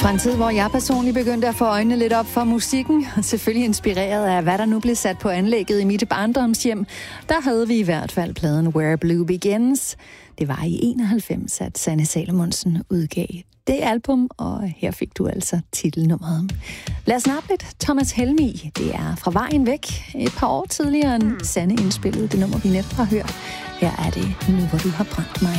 Fra en tid, hvor jeg personligt begyndte at få øjnene lidt op for musikken, selvfølgelig inspireret af, hvad der nu blev sat på anlægget i mit barndomshjem, der havde vi i hvert fald pladen Where Blue Begins. Det var i 91, at Sanne Salomonsen udgav det album, og her fik du altså titelnummeret. Lad os snakke lidt Thomas Helmig. Det er Fra Vejen Væk. Et par år tidligere end Sanne indspillede det nummer, vi netop har hørt. Her er det Nu hvor du har brændt mig.